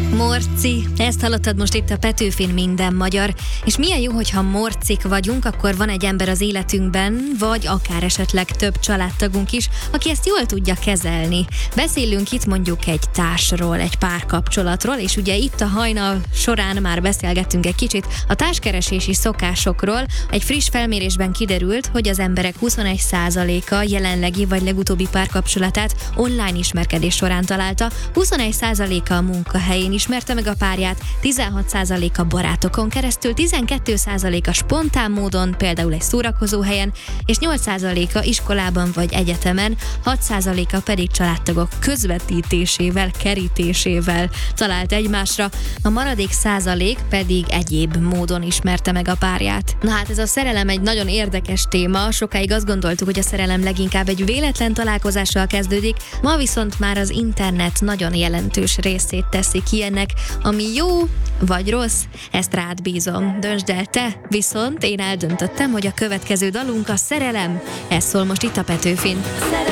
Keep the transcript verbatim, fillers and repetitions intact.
Morci, ezt hallottad most itt a Petőfin Minden Magyar. És milyen jó, hogyha morcik vagyunk, akkor van egy ember az életünkben, vagy akár esetleg több családtagunk is, aki ezt jól tudja kezelni. Beszélünk itt mondjuk egy társról, egy párkapcsolatról, és ugye itt a hajnal során már beszélgettünk egy kicsit a társkeresési szokásokról. Egy friss felmérésben kiderült, hogy az emberek huszonegy százaléka jelenlegi vagy legutóbbi párkapcsolatát online ismerkedés során találta, huszonegy százaléka a munkahelyén ismerte meg a párját, tizenhat százaléka barátokon keresztül, tizenkét százaléka spontán módon, például egy szórakozó helyen, és nyolc százaléka iskolában vagy egyetemen, hat százaléka pedig családtagok közvetítésével, kerítésével talált egymásra, a maradék százalék pedig egyéb módon ismerte meg a párját. Na hát ez a szerelem egy nagyon érdekes téma, sokáig azt gondoltuk, hogy a szerelem leginkább egy véletlen találkozással kezdődik, ma viszont már az internet nagyon jelentős részét teszi ki ennek, ami jó vagy rossz, ezt rád bízom. Döntsd el te, viszont én eldöntöttem, hogy a következő dalunk a szerelem. Ez szól most itt a Petőfin.